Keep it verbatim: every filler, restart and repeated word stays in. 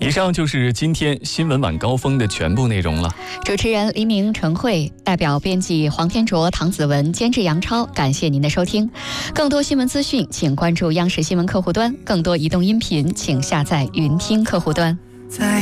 以上就是今天新闻晚高峰的全部内容了。 主持人黎明、陈慧，代表编辑黄天卓、唐子文，监制杨超，感谢您的收听。更多新闻资讯，请关注央视新闻客户端；更多移动音频，请下载云听客户端。